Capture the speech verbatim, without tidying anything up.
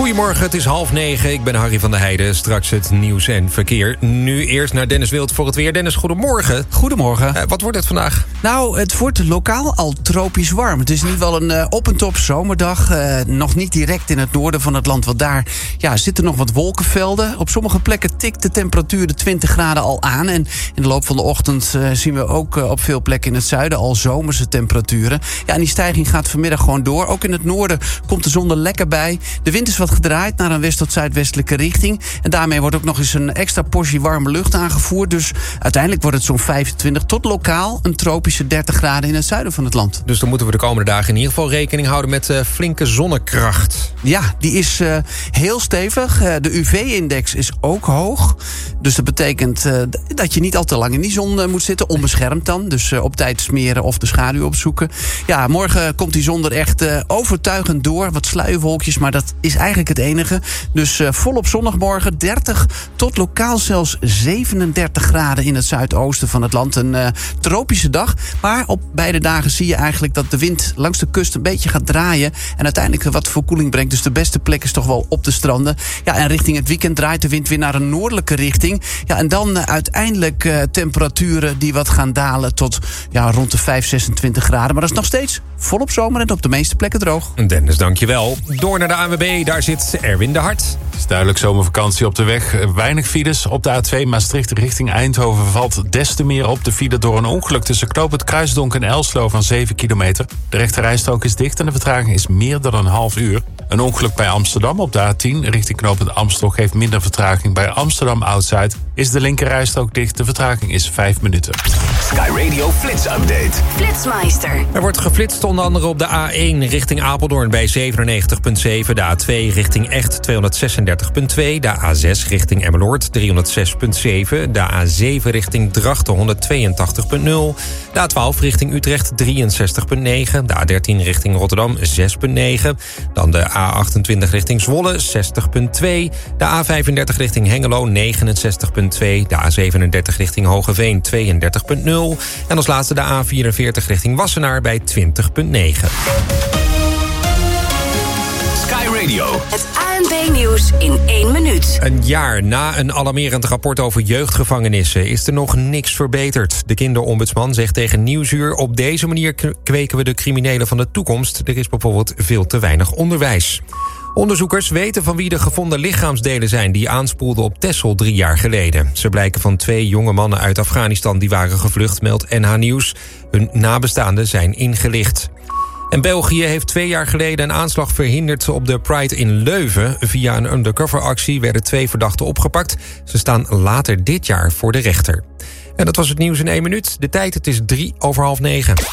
Goedemorgen, het is half negen. Ik ben Harry van der Heijden. Straks het nieuws en verkeer. Nu eerst naar Dennis Wild voor het weer. Dennis, goedemorgen. Goedemorgen. Uh, wat wordt het vandaag? Nou, het wordt lokaal al tropisch warm. Het is in ieder geval een uh, op en top zomerdag. Uh, nog niet direct in het noorden van het land. Want daar ja, zitten nog wat wolkenvelden. Op sommige plekken tikt de temperatuur de twintig graden al aan. En in de loop van de ochtend uh, zien we ook uh, op veel plekken in het zuiden al zomerse temperaturen. Ja, en die stijging gaat vanmiddag gewoon door. Ook in het noorden komt de zon er lekker bij. De wind is wat gedraaid naar een west- tot zuidwestelijke richting. En daarmee wordt ook nog eens een extra portie warme lucht aangevoerd. Dus uiteindelijk wordt het zo'n vijfentwintig tot lokaal een tropische dertig graden in het zuiden van het land. Dus dan moeten we de komende dagen in ieder geval rekening houden met uh, flinke zonnekracht. Ja, die is uh, heel stevig. Uh, de U V-index is ook hoog. Dus dat betekent uh, dat je niet al te lang in die zon uh, moet zitten. Onbeschermd dan. Dus uh, op tijd smeren of de schaduw opzoeken. Ja, morgen komt die zon er echt uh, overtuigend door. Wat sluierwolkjes, maar dat is eigenlijk het enige. Dus uh, volop zonnig morgen. dertig tot lokaal zelfs zevenendertig graden in het zuidoosten van het land. Een uh, tropische dag. Maar op beide dagen zie je eigenlijk dat de wind langs de kust een beetje gaat draaien. En uiteindelijk wat verkoeling brengt. Dus de beste plek is toch wel op de stranden. Ja, en richting het weekend draait de wind weer naar een noordelijke richting. Ja, en dan uh, uiteindelijk uh, temperaturen die wat gaan dalen tot ja, rond de vijf, zesentwintig graden. Maar dat is nog steeds volop zomer en op de meeste plekken droog. Dennis, dankjewel. Door naar de A N W B, daar zit Erwin de Hart. Het is duidelijk zomervakantie op de weg. Weinig files. Op de A twee Maastricht richting Eindhoven valt des te meer op de file door een ongeluk tussen Knoop het Kruisdonk en Elslo van zeven kilometer. De rechterrijstrook is dicht en de vertraging is meer dan een half uur. Een ongeluk bij Amsterdam op de A tien richting Knoop het Amstel geeft minder vertraging. Bij Amsterdam Oud-Zuid is de linkerrijstrook dicht. De vertraging is vijf minuten. Sky Radio Flits Update. Flitsmeister. Er wordt geflitst onder andere op de A één richting Apeldoorn bij zevenennegentig komma zeven. De A twee richting Echt tweehonderdzesendertig komma twee. De A zes richting Emmeloord driehonderdzes komma zeven. De A zeven richting Drachten honderdtweeëntachtig komma nul. De A twaalf richting Utrecht drieënzestig komma negen. De A dertien richting Rotterdam zes komma negen. Dan de A achtentwintig richting Zwolle zestig komma twee. De A vijfendertig richting Hengelo negenenzestig komma twee. De A zevenendertig richting Hogeveen tweeëndertig komma nul. En als laatste de A vierenveertig richting Wassenaar bij twintig komma negen. Sky Radio. Het A N B-nieuws in één minuut. Een jaar na een alarmerend rapport over jeugdgevangenissen is er nog niks verbeterd. De kinderombudsman zegt tegen Nieuwsuur: op deze manier kweken we de criminelen van de toekomst. Er is bijvoorbeeld veel te weinig onderwijs. Onderzoekers weten van wie de gevonden lichaamsdelen zijn die aanspoelden op Texel drie jaar geleden. Ze blijken van twee jonge mannen uit Afghanistan die waren gevlucht, meldt N H Nieuws. Hun nabestaanden zijn ingelicht. En België heeft twee jaar geleden een aanslag verhinderd op de Pride in Leuven. Via een undercoveractie werden twee verdachten opgepakt. Ze staan later dit jaar voor de rechter. En dat was het nieuws in één minuut. De tijd, het is drie over half negen.